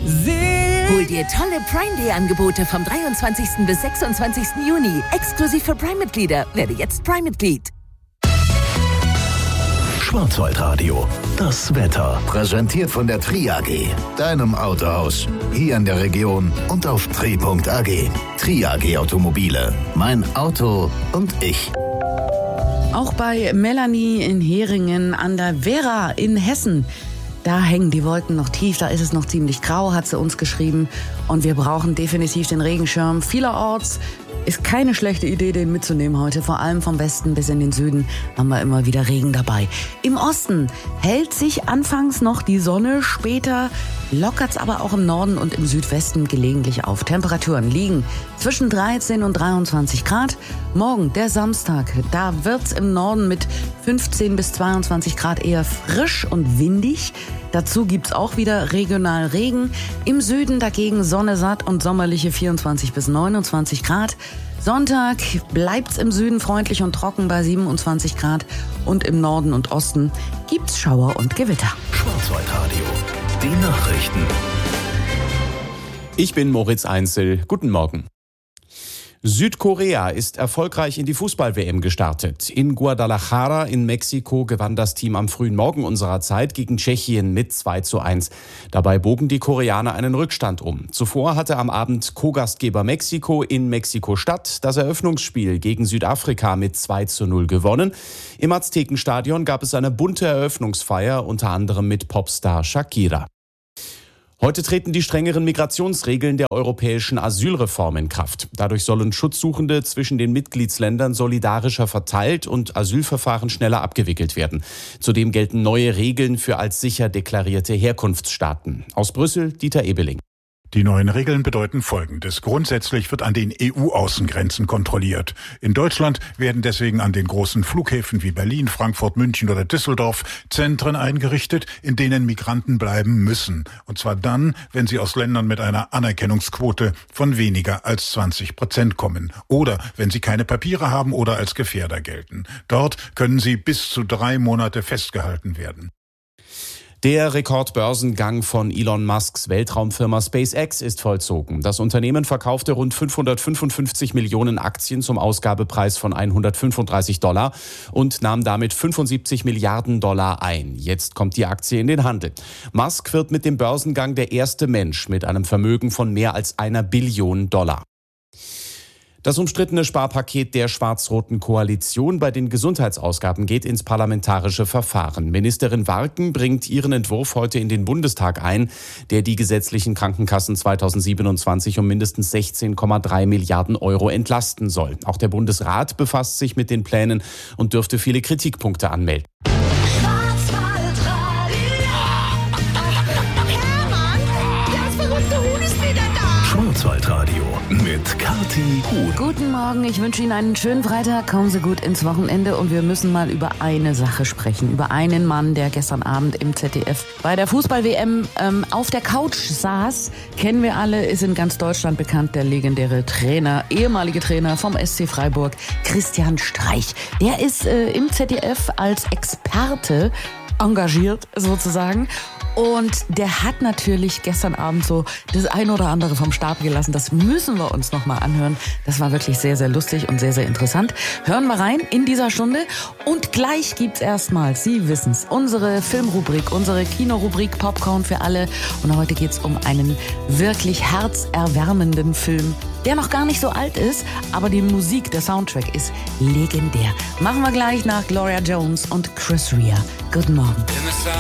Hol dir tolle Prime-Day-Angebote vom 23. bis 26. Juni. Exklusiv für Prime-Mitglieder. Werde jetzt Prime-Mitglied. Schwarzwaldradio, das Wetter. Präsentiert von der Tri AG, deinem Autohaus. Hier in der Region und auf tri.ag. Tri AG Automobile. Mein Auto und ich. Auch bei Melanie in Heringen an der Werra in Hessen. Da hängen die Wolken noch tief, da ist es noch ziemlich grau, hat sie uns geschrieben. Und wir brauchen definitiv den Regenschirm. Vielerorts ist keine schlechte Idee, den mitzunehmen heute. Vor allem vom Westen bis in den Süden haben wir immer wieder Regen dabei. Im Osten hält sich anfangs noch die Sonne, später lockert's aber auch im Norden und im Südwesten gelegentlich auf. Temperaturen liegen zwischen 13 und 23 Grad. Morgen, der Samstag, da wird's im Norden mit 15 bis 22 Grad eher frisch und windig. Dazu gibt's auch wieder regional Regen. Im Süden dagegen Sonne satt und sommerliche 24 bis 29 Grad. Sonntag bleibt's im Süden freundlich und trocken bei 27 Grad. Und im Norden und Osten gibt's Schauer und Gewitter. Schwarzwaldradio, die Nachrichten. Ich bin Moritz Einzel. Guten Morgen. Südkorea ist erfolgreich in die Fußball-WM gestartet. In Guadalajara in Mexiko gewann das Team am frühen Morgen unserer Zeit gegen Tschechien mit 2:1. Dabei bogen die Koreaner einen Rückstand um. Zuvor hatte am Abend Co-Gastgeber Mexiko in Mexiko-Stadt das Eröffnungsspiel gegen Südafrika mit 2:0 gewonnen. Im Aztekenstadion gab es eine bunte Eröffnungsfeier, unter anderem mit Popstar Shakira. Heute treten die strengeren Migrationsregeln der europäischen Asylreform in Kraft. Dadurch sollen Schutzsuchende zwischen den Mitgliedsländern solidarischer verteilt und Asylverfahren schneller abgewickelt werden. Zudem gelten neue Regeln für als sicher deklarierte Herkunftsstaaten. Aus Brüssel, Dieter Ebeling. Die neuen Regeln bedeuten Folgendes. Grundsätzlich wird an den EU-Außengrenzen kontrolliert. In Deutschland werden deswegen an den großen Flughäfen wie Berlin, Frankfurt, München oder Düsseldorf Zentren eingerichtet, in denen Migranten bleiben müssen. Und zwar dann, wenn sie aus Ländern mit einer Anerkennungsquote von weniger als 20% kommen. Oder wenn sie keine Papiere haben oder als Gefährder gelten. Dort können sie bis zu 3 Monate festgehalten werden. Der Rekordbörsengang von Elon Musks Weltraumfirma SpaceX ist vollzogen. Das Unternehmen verkaufte rund 555 Millionen Aktien zum Ausgabepreis von $135 und nahm damit $75 Milliarden ein. Jetzt kommt die Aktie in den Handel. Musk wird mit dem Börsengang der erste Mensch mit einem Vermögen von mehr als $1 Billion. Das umstrittene Sparpaket der schwarz-roten Koalition bei den Gesundheitsausgaben geht ins parlamentarische Verfahren. Ministerin Warken bringt ihren Entwurf heute in den Bundestag ein, der die gesetzlichen Krankenkassen 2027 um mindestens 16,3 Milliarden Euro entlasten soll. Auch der Bundesrat befasst sich mit den Plänen und dürfte viele Kritikpunkte anmelden. Schwarzwaldradio mit Kathi Huhn. Guten Morgen, ich wünsche Ihnen einen schönen Freitag. Kommen Sie gut ins Wochenende und wir müssen mal über eine Sache sprechen. Über einen Mann, der gestern Abend im ZDF bei der Fußball-WM auf der Couch saß. Kennen wir alle, ist in ganz Deutschland bekannt, der legendäre Trainer, ehemalige Trainer vom SC Freiburg, Christian Streich. Der ist im ZDF als Experte engagiert sozusagen. Und der hat natürlich gestern Abend so das ein oder andere vom Stapel gelassen. Das müssen wir uns nochmal anhören. Das war wirklich sehr, sehr lustig und sehr, sehr interessant. Hören wir rein in dieser Stunde. Und gleich gibt's erstmals, Sie wissen's, unsere Filmrubrik, unsere Kinorubrik Popcorn für alle. Und heute geht's um einen wirklich herzerwärmenden Film, der noch gar nicht so alt ist, aber die Musik, der Soundtrack ist legendär. Machen wir gleich nach Gloria Jones und Chris Rea. Guten Morgen.